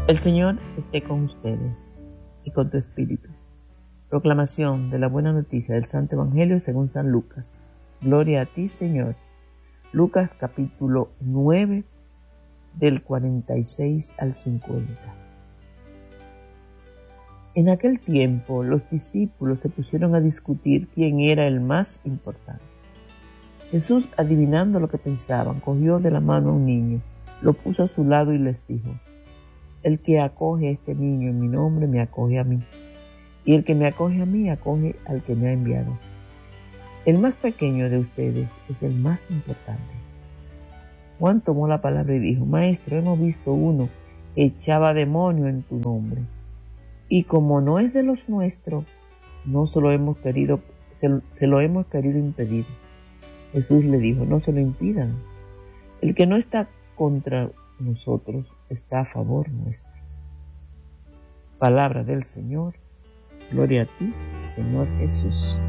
El Señor esté con ustedes y con tu espíritu. Proclamación de la buena noticia del Santo Evangelio según San Lucas. Gloria a ti, Señor. Lucas capítulo 9, del 46 al 50. En aquel tiempo los discípulos se pusieron a discutir quién era el más importante. Jesús, adivinando lo que pensaban, cogió de la mano a un niño, lo puso a su lado y les dijo: el que acoge a este niño en mi nombre me acoge a mí, y el que me acoge a mí acoge al que me ha enviado. El más pequeño de ustedes es el más importante. Juan tomó la palabra y dijo: Maestro, hemos visto uno que echaba demonio en tu nombre, y como no es de los nuestros, no se lo hemos querido impedir. Jesús le dijo: no se lo impidan. El que no está contra nosotros está a favor nuestro. Palabra del Señor. Gloria a ti, Señor Jesús.